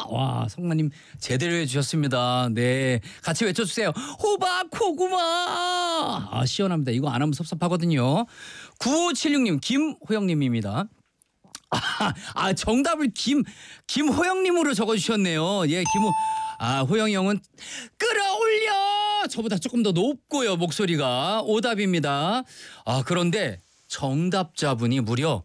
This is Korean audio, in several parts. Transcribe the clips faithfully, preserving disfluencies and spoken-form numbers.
와, 성마님 제대로 해주셨습니다. 네, 같이 외쳐주세요. 호박 고구마. 아, 시원합니다. 이거 안 하면 섭섭하거든요. 구오칠육 님 김호영님입니다. 아, 아 정답을 김 김호영님으로 적어주셨네요. 예, 김호. 아, 호영이 형은 끌어올려. 저보다 조금 더 높고요, 목소리가. 오답입니다. 아, 그런데 정답자분이 무려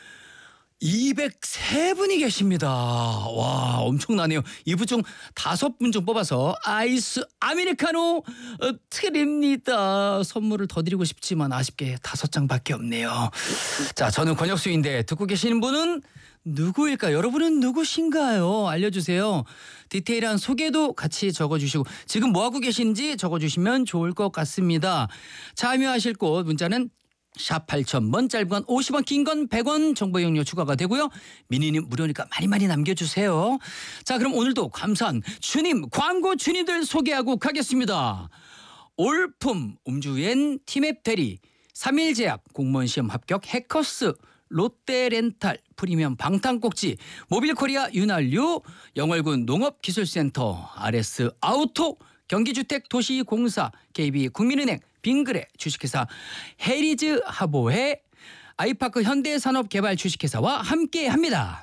이백삼 분이 계십니다. 와, 엄청나네요. 이분 중 다섯 분 중 뽑아서 아이스 아메리카노 어, 드립니다. 선물을 더 드리고 싶지만 아쉽게 다섯 장밖에 없네요. 자, 저는 권혁수인데 듣고 계시는 분은 누구일까요? 여러분은 누구신가요? 알려주세요. 디테일한 소개도 같이 적어주시고 지금 뭐하고 계신지 적어주시면 좋을 것 같습니다. 참여하실 곳 문자는 샵 팔천 번, 짧은 건 오십 원, 긴 건 백 원 정보 이용료 추가가 되고요. 미니는 무료니까 많이 많이 남겨주세요. 자, 그럼 오늘도 감사한 주님, 광고 주님들 소개하고 가겠습니다. 올품, 음주엔 티맵 대리, 삼일제약, 공무원 시험 합격, 해커스, 롯데렌탈, 프리미엄 방탄꼭지, 모빌코리아 윤활유, 영월군 농업기술센터, 아르에스 아우토, 경기주택도시공사, 케이비 국민은행, 빙그레 주식회사, 해리즈 하보회, 아이파크 현대산업개발 주식회사와 함께합니다.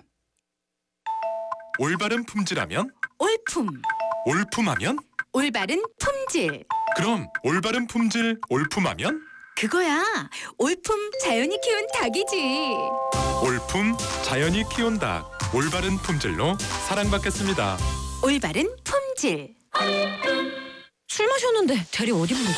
올바른 품질하면 올품. 올품하면 올바른 품질. 그럼 올바른 품질 올품하면 그거야. 올품 자연이 키운 닭이지. 올품 자연이 키운 닭. 올바른 품질로 사랑받겠습니다. 올바른 품질. 술 마셨는데 대리 어디 부르지?